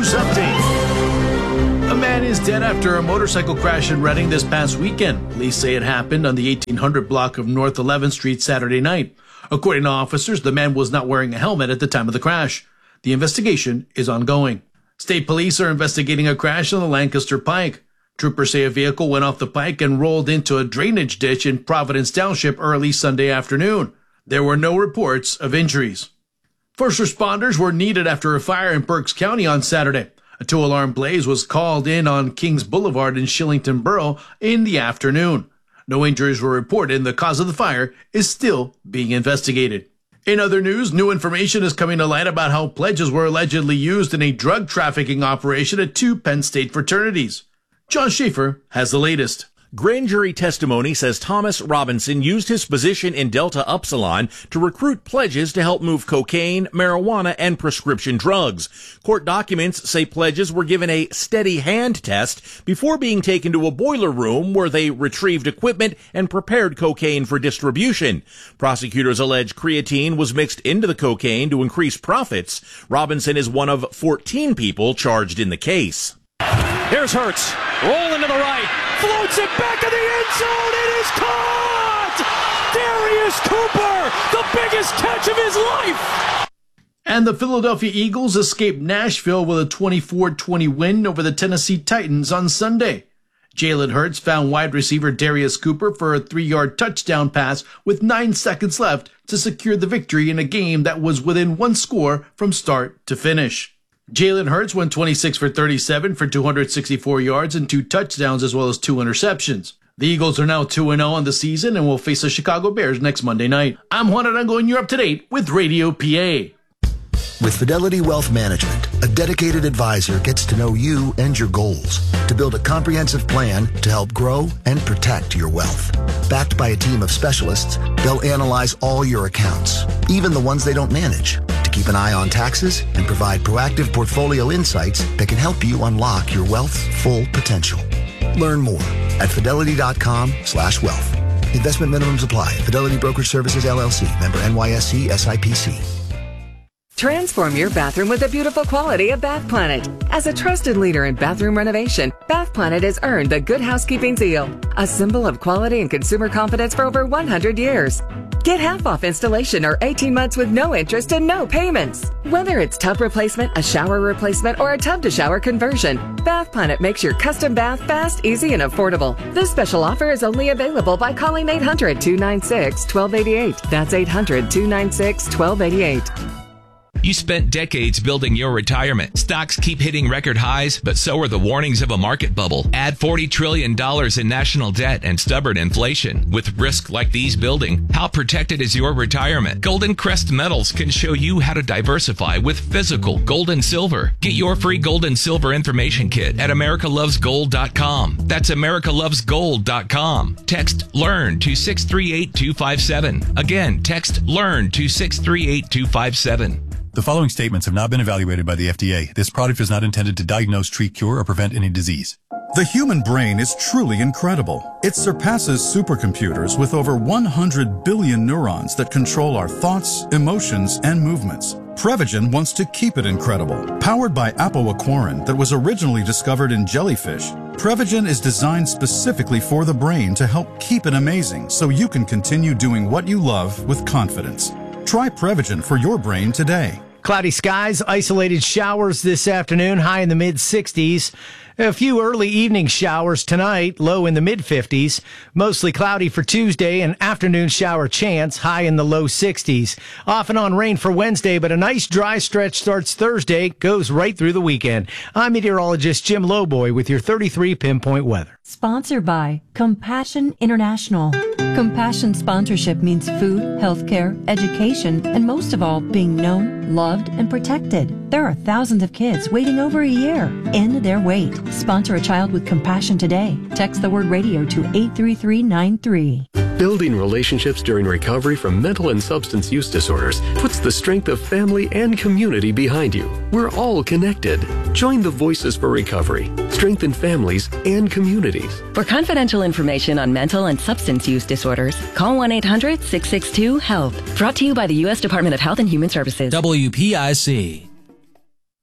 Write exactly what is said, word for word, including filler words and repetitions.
news update. A man is dead after a motorcycle crash in Reading this past weekend. Police say it happened on the eighteen hundred block of North eleventh Street Saturday night. According to officers, the man was not wearing a helmet at the time of the crash. The investigation is ongoing. State police are investigating a crash on the Lancaster Pike. Troopers say a vehicle went off the pike and rolled into a drainage ditch in Providence Township early Sunday afternoon. There were no reports of injuries. First responders were needed after a fire in Berks County on Saturday. A two-alarm blaze was called in on Kings Boulevard in Shillington Borough in the afternoon. No injuries were reported, and the cause of the fire is still being investigated. In other news, new information is coming to light about how pledges were allegedly used in a drug trafficking operation at two Penn State fraternities. John Schaefer has the latest. Grand jury testimony says Thomas Robinson used his position in Delta Upsilon to recruit pledges to help move cocaine, marijuana, and prescription drugs. Court documents say pledges were given a steady hand test before being taken to a boiler room where they retrieved equipment and prepared cocaine for distribution. Prosecutors allege creatine was mixed into the cocaine to increase profits. Robinson is one of fourteen people charged in the case. Here's Hurts, rolling to the right, floats it back in the end zone, it is caught! Darius Cooper, the biggest catch of his life! And the Philadelphia Eagles escaped Nashville with a twenty-four twenty win over the Tennessee Titans on Sunday. Jalen Hurts found wide receiver Darius Cooper for a three-yard touchdown pass with nine seconds left to secure the victory in a game that was within one score from start to finish. Jalen Hurts went twenty-six for thirty-seven for two hundred sixty-four yards and two touchdowns as well as two interceptions. The Eagles are now two and oh on the season and will face the Chicago Bears next Monday night. I'm Juan Arango and you're up to date with Radio P A. With Fidelity Wealth Management, a dedicated advisor gets to know you and your goals to build a comprehensive plan to help grow and protect your wealth. Backed by a team of specialists, they'll analyze all your accounts, even the ones they don't manage, to keep an eye on taxes and provide proactive portfolio insights that can help you unlock your wealth's full potential. Learn more at fidelity.com slash wealth. Investment minimums apply. Fidelity Brokerage Services, L L C. Member N Y S C S I P C. Transform your bathroom with the beautiful quality of Bath Planet. As a trusted leader in bathroom renovation, Bath Planet has earned the Good Housekeeping seal, a symbol of quality and consumer confidence for over one hundred years. Get half off installation or eighteen months with no interest and no payments. Whether it's tub replacement, a shower replacement, or a tub-to-shower conversion, Bath Planet makes your custom bath fast, easy, and affordable. This special offer is only available by calling eight hundred, two nine six, one two eight eight. That's eight hundred, two nine six, one two eight eight. You spent decades building your retirement. Stocks keep hitting record highs, but so are the warnings of a market bubble. Add forty trillion dollars in national debt and stubborn inflation. With risk like these building, how protected is your retirement? Golden Crest Metals can show you how to diversify with physical gold and silver. Get your free gold and silver information kit at america loves gold dot com. That's america loves gold dot com. Text LEARN to six three eight two five seven. Again, text LEARN to six three eight two five seven. The following statements have not been evaluated by the F D A. This product is not intended to diagnose, treat, cure, or prevent any disease. The human brain is truly incredible. It surpasses supercomputers with over one hundred billion neurons that control our thoughts, emotions, and movements. Prevagen wants to keep it incredible. Powered by apoaquarin that was originally discovered in jellyfish, Prevagen is designed specifically for the brain to help keep it amazing so you can continue doing what you love with confidence. Try Prevagen for your brain today. Cloudy skies, isolated showers this afternoon, high in the mid sixties. A few early evening showers tonight, low in the mid fifties. Mostly cloudy for Tuesday, an afternoon shower chance, high in the low sixties. Off and on rain for Wednesday, but a nice dry stretch starts Thursday, goes right through the weekend. I'm meteorologist Jim Lowboy with your thirty-three Pinpoint Weather. Sponsored by Compassion International. Compassion sponsorship means food, healthcare, education, and most of all, being known, loved, and protected. There are thousands of kids waiting over a year. End their wait. Sponsor a child with compassion today. Text the word radio to eight three three nine three. Building relationships during recovery from mental and substance use disorders puts the strength of family and community behind you. We're all connected. Join the Voices for Recovery. Strengthen families and communities. For confidential information on mental and substance use disorders, call one eight hundred, six six two, HELP. Brought to you by the U S Department of Health and Human Services. W P I C.